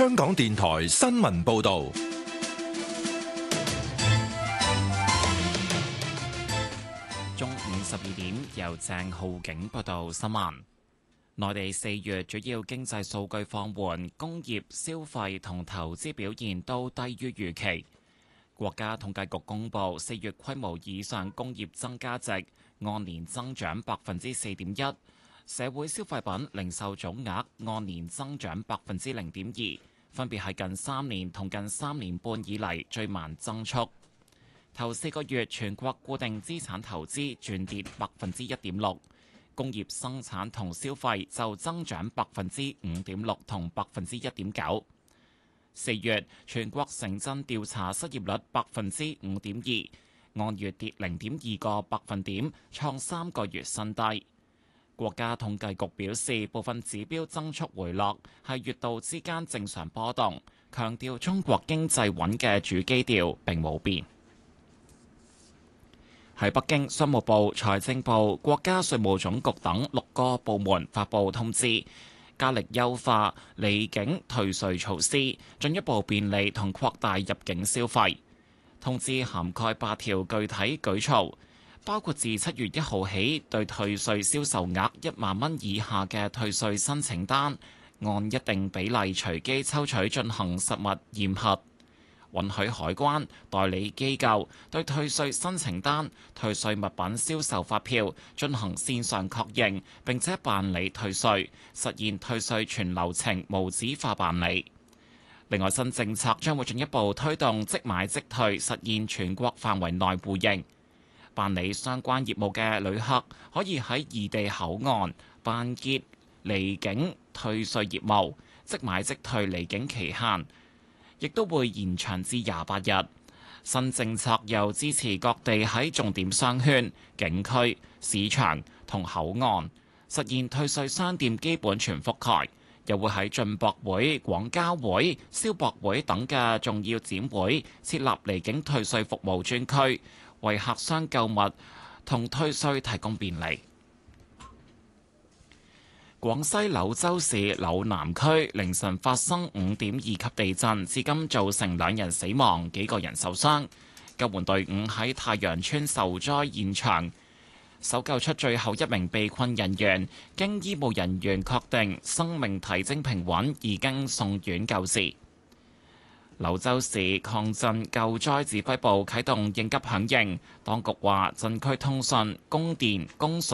香港電台新聞報道。 中午12點，由鄭浩景報道新聞。內地4月主要經濟數據放緩，工業、消費同投資表現都低於預期。國家統計局公布4月規模以上工業增加值按年增長4.1%，社會消費品零售總額按年增長0.2%，分別係近3年同近3年半以嚟最慢增速。頭4個月全國固定資產投資轉跌1.6%，工業生產同消費就增長5.6%同1.9%。4月全國城鎮調查失業率5.2%，按月跌0.2個百分點，創3個月新低。國家統計局表示，部分指標增速回落係月度之間正常波動，強調中國經濟穩嘅主基調並冇變。喺北京，商務部、財政部、國家稅務總局等6個部門發布通知，加力優化離境退稅措施，進一步便利同擴大入境消費。通知涵蓋8條具體舉措，包括自7月1號起，對退稅銷售額1萬蚊以下嘅退稅申請單，按一定比例隨機抽取進行實物驗核。允許海關、代理機構對退稅申請單、退稅物品銷售發票進行線上確認，並且辦理退稅，實現退稅全流程無紙化辦理。另外，新政策將會進一步推動即買即退，實現全國範圍內互認。辦理相關業務嘅旅客可以喺異地口岸辦結離境退稅業務，即買即退離境期限亦都會延長至28日。新政策又支持各地喺重點商圈、景區、市場同口岸實現退稅商店基本全覆蓋，又會喺進博會、廣交會、消博會等嘅重要展會設立離境退稅服務專區，為客商購物同退稅提供便利。廣西柳州市柳南區凌晨發生5.2級地震，至今造成2人死亡，幾個人受傷。救援隊伍喺太陽村受災現場搜救出最後1名被困人員，經醫務人員確定生命體徵平穩，已經送院救治。柳州市抗震救災指揮部啟動應急響應，當局話震區通訊、供電、供水